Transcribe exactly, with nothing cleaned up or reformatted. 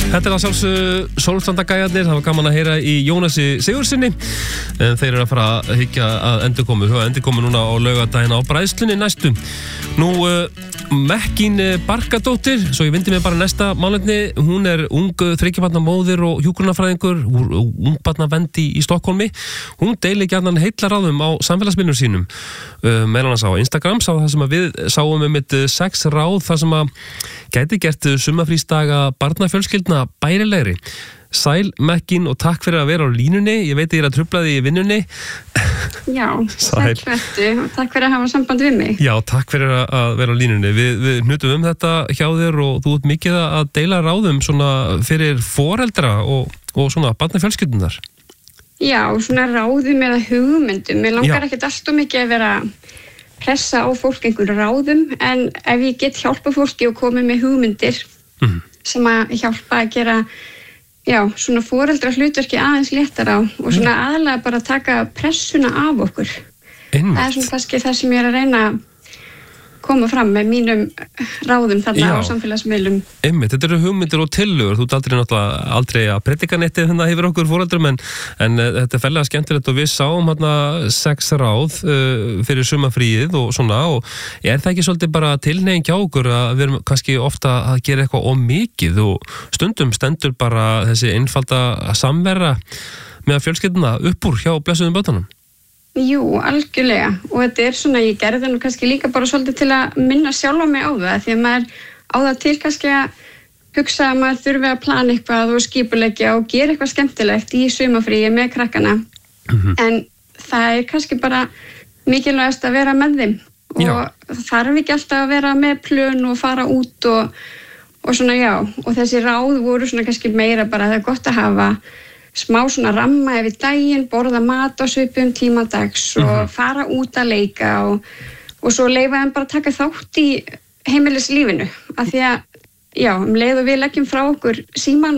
Þetta er að sjálfsögðu Sólstrandagæjarnir, það var gaman að heyra í Jónasi Sigurðssyni en þeir eru að fara að hyggja að endurkomu, huga endurkomu núna á laugardaginn á bræðslunni næstu. Nú, uh, Mekkín Barkadóttir, svo ég vindi mig bara næsta málefni, hún er ung þriggja barna móðir og hjúkrunarfræðingur, ungbarnavernd í, í Stokkhólmi. Hún deilir gjarnan heillaráðum á samfélagsmiðlum sínum, uh, meðal annars á Instagram, sá það sem að við sáum um eitt sex ráð, það sem að gæti gert sumafrísdaga barnafjölskyldna bærilegri. Sæl Mekkín og takk fyrir að vera á línunni, ég veit að ég er að trufla þig í vinnunni. Já, sæl vertu og takk fyrir að hafa samband við mig. Já, takk fyrir að vera á línunni. Við, við hnutum um þetta hjá þér og þú ert mikið að deila ráðum svona fyrir foreldra og, og svona barnafjölskyldunar. Já, svona ráðum eða hugmyndum. Mér langar Já. ekkert alltof mikið að vera pressa á fólk einhverju ráðum, en ef ég get hjálpa fólki og komið með hugmyndir mm. sem að hjálpa að gera já, svona foreldra hlutverki aðeins léttar á og svona mm. aðalega bara taka pressuna af okkur. Einmitt. Það er svona kannski það sem ég er að reyna að koma fram með mínum ráðum þarna Já. á samfélagsmiðlum. Einmitt, þetta eru hugmyndir og tillögur, þú ert aldrei náttúrulega aldrei að predika neitt þannig yfir okkur foreldrum, en, en uh, þetta er ferlega skemmtilegt og við sáum hérna sex ráð uh, fyrir sumafríið og svona, og er það ekki svolítið bara tilhneiging hjá okkur að við erum kannski ofta að gera eitthvað of mikið og stundum stendur bara þessi einfalda samvera með fjölskylduna upp úr hjá blessuðum börnunum? Jú, algjörlega, og þetta er svona, ég gerði það nú kannski líka bara svolítið til að minna sjálfa mig á það, því að maður á það til kannski að hugsa að maður þurfi að plana eitthvað og skipuleggja og gera eitthvað skemmtilegt í sumafríi með krakkana, mm-hmm. en það er kannski bara mikilvægast að vera með þeim og já. Það þarf ekki alltaf að vera með plön og fara út og, og svona já, og þessi ráð voru svona kannski meira bara það er gott að hafa smá svona ramma yfir daginn, borða mat á svipum tíma dags og mm-hmm. fara út að leika og, og svo leyfa þeim bara taka þátt í heimilislífinu af því að, já, um leið og við leggjum frá okkur símann